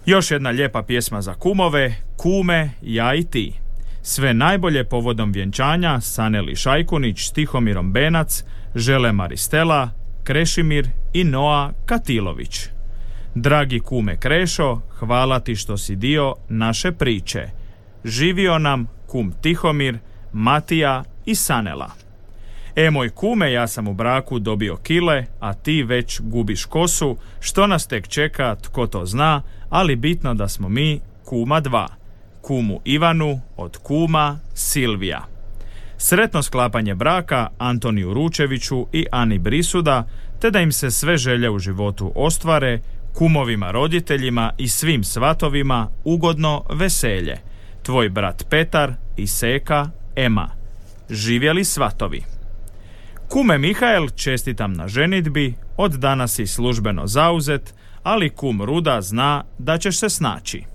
Još jedna lijepa pjesma za kumove, Kume, ja i ti. Sve najbolje povodom vjenčanja Saneli Šajkunić s Tihomirom Benac žele Maristela, Krešimir i Noa Katilović. Dragi kume Krešo, hvala ti što si dio naše priče. Živio nam kum Tihomir, Matija i Sanela. Moj kume, ja sam u braku dobio kile, a ti već gubiš kosu, što nas tek čeka, tko to zna, ali bitno da smo mi kuma dva. Kumu Ivanu od kuma Silvija. Sretno sklapanje braka Antoniju Ručeviću i Ani Brisuda, te da im se sve želje u životu ostvare, kumovima roditeljima i svim svatovima ugodno veselje. Tvoj brat Petar i Seka Ema. Živjeli svatovi. Kume Mihael, čestitam na ženidbi, od danas si službeno zauzet, ali kum Ruda zna da ćeš se snaći.